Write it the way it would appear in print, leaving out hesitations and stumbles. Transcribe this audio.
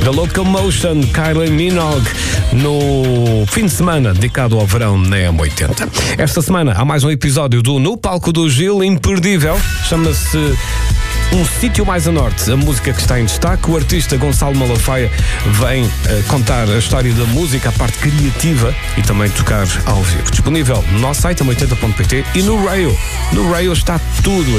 The Locomotion, Kylie Minogue, no fim de semana dedicado ao verão na M80. Esta semana há mais um episódio do No Palco do Gil, imperdível, chama-se Um Sítio Mais a Norte, a música que está em destaque. O artista Gonçalo Malafaia vem contar a história da música, a parte criativa e também tocar ao vivo. Disponível no nosso site, m80.pt, e no Rail. No Rail está tudo.